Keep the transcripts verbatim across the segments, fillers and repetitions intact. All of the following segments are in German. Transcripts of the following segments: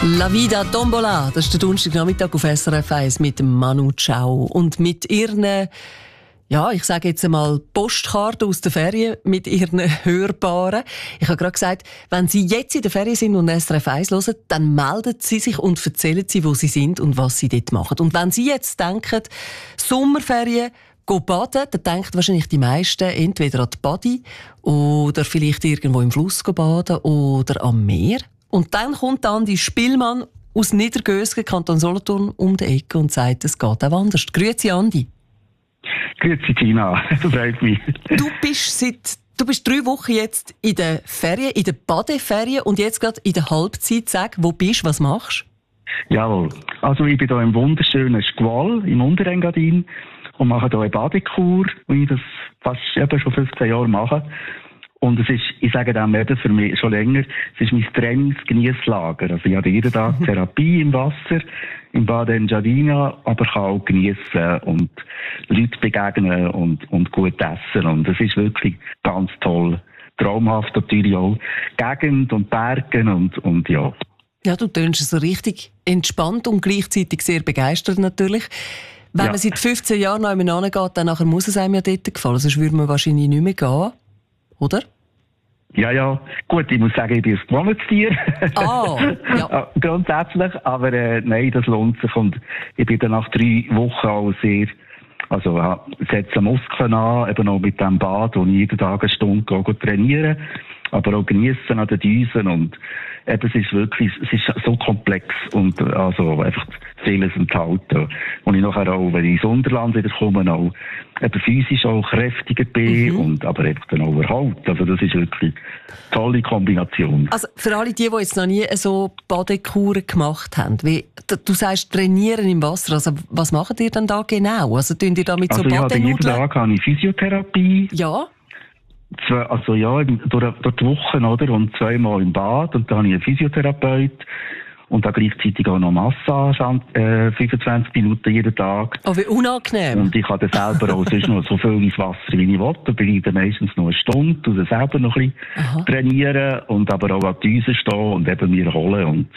La Vida Tombola, das ist der Donnerstagnachmittag auf S R F eins mit Manu Chao und mit ihren, ja, ich sage jetzt einmal Postkarten aus der Ferien, mit ihren Hörbaren. Ich habe gerade gesagt, wenn Sie jetzt in der Ferien sind und S R F eins hören, dann melden Sie sich und erzählen Sie, wo Sie sind und was Sie dort machen. Und wenn Sie jetzt denken, Sommerferien, go baden, dann denken wahrscheinlich die meisten entweder an die Badi oder vielleicht irgendwo im Fluss go baden oder am Meer. Und dann kommt dann die Spielmann aus Niedergösgen, Kanton Solothurn, um die Ecke und sagt, es geht auch anders. Grüezi, Andi. Grüezi, Tina. Freut mich. Du bist seit, du bist drei Wochen jetzt in der Ferien, in der Badeferien und jetzt gerade in der Halbzeit. Sag, wo bist du, was machst du? Jawohl. Also ich bin hier im wunderschönen Schquall im Unterengadin und mache hier eine Badekur, wie ich das fast eben schon fünfzehn Jahre mache. Und es ist, ich sage dem eben für mich schon länger, es ist mein Trainings-Genießlager. Also ich habe jeden Tag Therapie im Wasser, im Bad Engadina, aber kann auch geniessen und Leute begegnen und, und gut essen. Und es ist wirklich ganz toll. Traumhaft natürlich auch. Gegend und Bergen und, und ja. Ja, du tönst so richtig entspannt und gleichzeitig sehr begeistert natürlich. Wenn ja. man seit fünfzehn Jahren noch einmal hingeht, dann nachher muss es einem ja dort gefallen. Sonst würde man wahrscheinlich nicht mehr gehen. Oder? Ja, ja. Gut, ich muss sagen, ich bin ein Gewohnheitstier. Ah, ja. Grundsätzlich. Aber äh, nein, das lohnt sich. Und ich bin dann nach drei Wochen auch sehr, also ja, setze Muskeln an, eben auch mit dem Bad, wo ich jeden Tag eine Stunde gehe, gehe trainieren. Aber auch geniessen an den Düsen. Und eben, es ist wirklich, es ist so komplex und also einfach vieles enthalten. Und ich nachher auch, wenn ich ins Unterland wieder komme, auch eben physisch auch kräftiger bin mhm. und aber eben dann auch erholt. Also das ist wirklich eine tolle Kombination. Also für alle die, die jetzt noch nie so Badekuren gemacht haben, wie, du sagst trainieren im Wasser, also was macht ihr denn da genau? Also tun ihr da mit so also Badenudeln? Also jeden Tag habe ich Physiotherapie. Ja. Zwei, also ja, durch, durch die Woche, oder? Und zweimal im Bad. Und dann habe ich einen Physiotherapeut. Und dann gleichzeitig auch noch Massage, äh, fünfundzwanzig Minuten jeden Tag. Oh, wie unangenehm. Und ich kann dann selber auch sonst noch so viel ins Wasser, wie ich will. Da bin ich dann meistens noch eine Stunde und dann selber noch ein bisschen Aha. trainieren. Und aber auch an die Düse stehen und eben mir holen. Und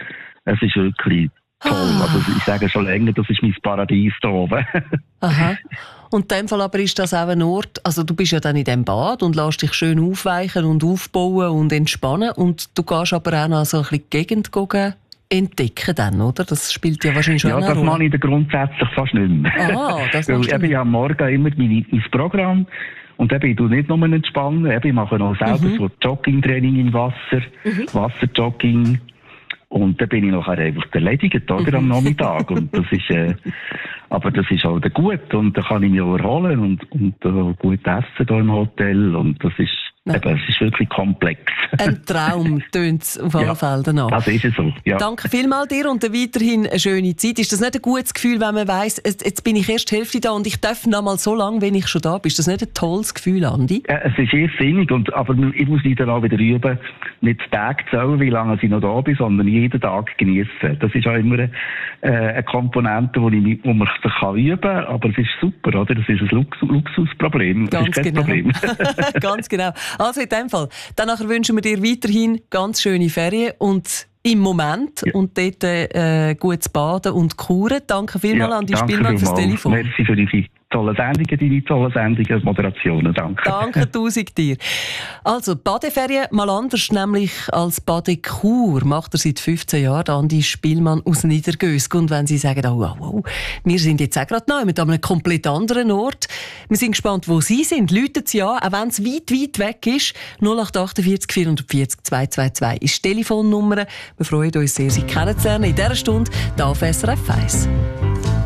es ist wirklich toll. Ah. Also ich sage schon länger, das ist mein Paradies da oben. Aha. Und in dem Fall aber ist das auch ein Ort, also du bist ja dann in dem Bad und lässt dich schön aufweichen und aufbauen und entspannen und du gehst aber auch noch so ein bisschen die Gegend gucken, entdecken dann, oder? Das spielt ja wahrscheinlich schon ja, eine Rolle. Ja, das mache ich dann grundsätzlich fast nicht mehr. Aha, das machst du Weil, eben, ich habe am Morgen immer mein, mein Programm und eben, ich tue nicht nur entspannen, eben, ich mache auch selber mhm. so Jogging-Training im Wasser, mhm. Wasserjogging. Und dann bin ich nachher einfach erledigt, oder, am Nachmittag. Und das ist, äh, aber das ist halt gut. Und da kann ich mich auch erholen und, und äh, gut essen hier im Hotel. Und das ist, eben, es ist wirklich komplex. Ein Traum tönt es auf alle Fälle danach. Das ist es so, ja. Danke vielmals dir und weiterhin eine schöne Zeit. Ist das nicht ein gutes Gefühl, wenn man weiss, jetzt bin ich erst die Hälfte da und ich darf noch mal so lange, wenn ich schon da bin? Ist das nicht ein tolles Gefühl, Andi? Ja, es ist irrsinnig, und, aber ich muss mich dann auch wieder üben, nicht Tage zählen, wie lange ich noch da bin, sondern jeden Tag genießen. Das ist auch immer eine, äh, eine Komponente, wo, ich, wo man sich kann üben kann, aber es ist super, oder? Das ist ein Lux- Luxusproblem. Das Ganz ist kein genau. Problem. Ganz genau. Also in dem Fall, dann wünschen wir dir weiterhin ganz schöne Ferien und im Moment ja. und dort äh, gutes Baden und Kuren. Danke vielmals ja, an die Spielmann fürs Telefon. Merci für die tolle Sendungen, deine tolle Sendungen, Moderationen. Danke. Danke tausend dir. Also, Badeferien mal anders, nämlich als Badekur macht er seit fünfzehn Jahren Andi Spielmann aus Niedergösgen. Und wenn Sie sagen, oh, oh, oh, wir sind jetzt auch gerade neu mit einem komplett anderen Ort. Wir sind gespannt, wo Sie sind. Läuten Sie an, auch wenn es weit, weit weg ist. null acht acht vier vier vier zwei zwei zwei ist die Telefonnummer. Wir freuen uns sehr, Sie kennenzulernen in dieser Stunde hier auf S R F eins.